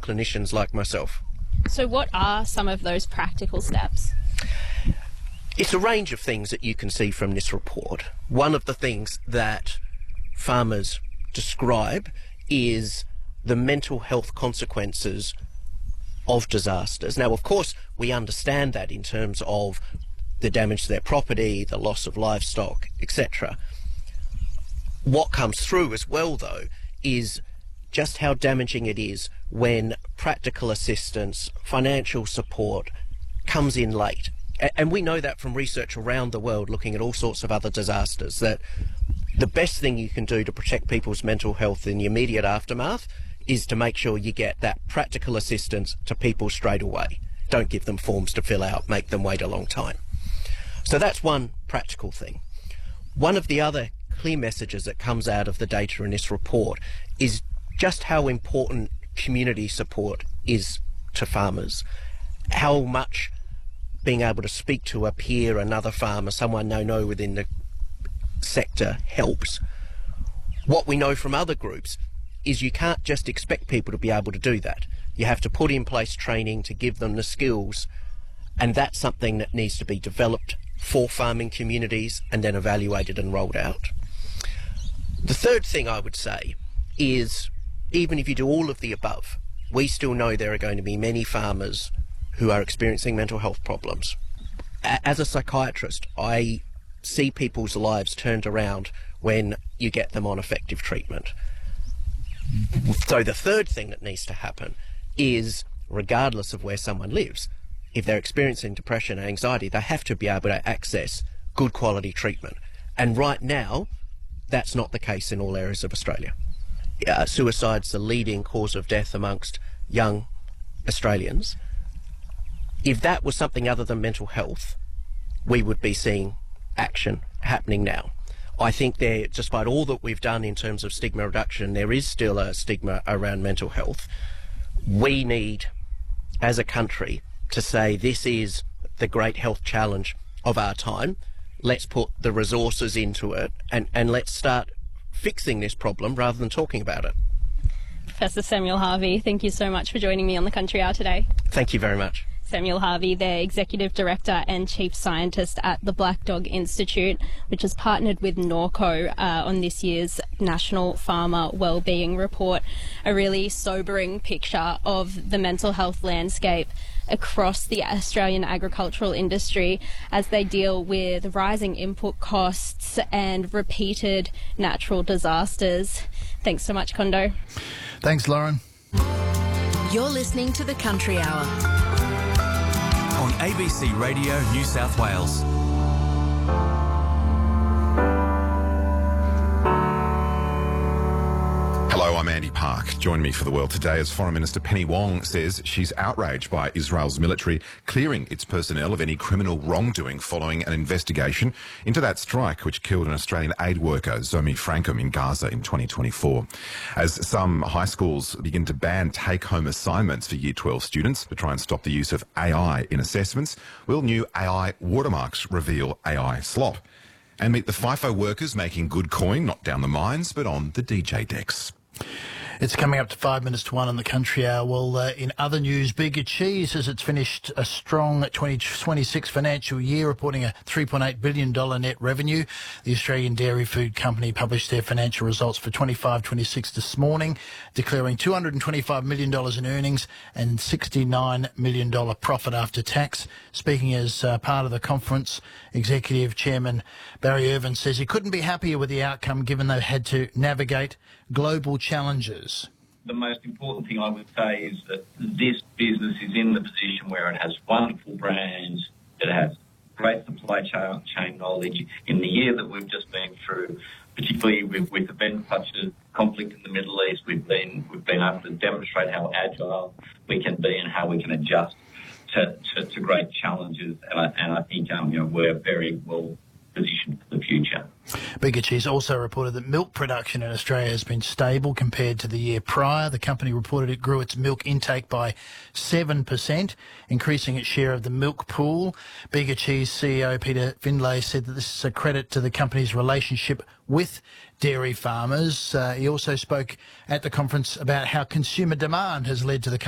clinicians like myself. So what are some of those practical steps? It's a range of things that you can see from this report. One of the things that farmers describe is the mental health consequences of disasters. Now, of course, we understand that in terms of the damage to their property, the loss of livestock, etc. What comes through as well, though, is just how damaging it is when practical assistance, financial support comes in late. And we know that from research around the world looking at all sorts of other disasters, that the best thing you can do to protect people's mental health in the immediate aftermath is to make sure you get that practical assistance to people straight away. Don't give them forms to fill out, make them wait a long time. So that's one practical thing. One of the other clear messages that comes out of the data in this report is just how important community support is to farmers, how much being able to speak to a peer, another farmer, someone they know within the sector helps. What we know from other groups is you can't just expect people to be able to do that. You have to put in place training to give them the skills, and that's something that needs to be developed for farming communities and then evaluated and rolled out. The third thing I would say is, even if you do all of the above, we still know there are going to be many farmers who are experiencing mental health problems. As a psychiatrist, I see people's lives turned around when you get them on effective treatment. So the third thing that needs to happen is, regardless of where someone lives, if they're experiencing depression and anxiety, they have to be able to access good quality treatment. And right now, that's not the case in all areas of Australia. Suicide's the leading cause of death amongst young Australians. If that was something other than mental health, we would be seeing action happening now. I think there, despite all that we've done in terms of stigma reduction, there is still a stigma around mental health. We need, as a country, to say this is the great health challenge of our time. Let's put the resources into it and let's start fixing this problem rather than talking about it. Professor Samuel Harvey, thank you so much for joining me on the Country Hour today. Thank you very much. Samuel Harvey, the Executive Director and Chief Scientist at the Black Dog Institute, which has partnered with Norco on this year's National Farmer Wellbeing Report. A really sobering picture of the mental health landscape across the Australian agricultural industry as they deal with rising input costs and repeated natural disasters. Thanks so much, Kondo. Thanks, Lauren. You're listening to the Country Hour on ABC Radio New South Wales. Hello, I'm Andy Park. Join me for The World Today as Foreign Minister Penny Wong says she's outraged by Israel's military clearing its personnel of any criminal wrongdoing following an investigation into that strike which killed an Australian aid worker, Zomi Frankum, in Gaza in 2024. As some high schools begin to ban take-home assignments for Year 12 students to try and stop the use of AI in assessments, will new AI watermarks reveal AI slop? And meet the FIFO workers making good coin, not down the mines, but on the DJ decks. It's coming up to 5 minutes to 1 on the Country Hour. Well, in other news, Bega Cheese says it's finished a strong 2026 financial year, reporting a $3.8 billion net revenue. The Australian Dairy Food Company published their financial results for 25-26 this morning, declaring $225 million in earnings and $69 million profit after tax. Speaking as part of the conference, Executive Chairman Barry Irvin says he couldn't be happier with the outcome given they had to navigate global challenges. The most important thing I would say is that this business is in the position where it has wonderful brands, it has great supply chain knowledge. In the year that we've just been through, particularly with events such as conflict in the Middle East, we've been able to demonstrate how agile we can be and how we can adjust to great challenges. And I think we're very well positioned for the future. Bega Cheese also reported that milk production in Australia has been stable compared to the year prior. The company reported it grew its milk intake by 7%, increasing its share of the milk pool. Bega Cheese CEO Peter Findlay said that this is a credit to the company's relationship with dairy farmers. He also spoke at the conference about how consumer demand has led to the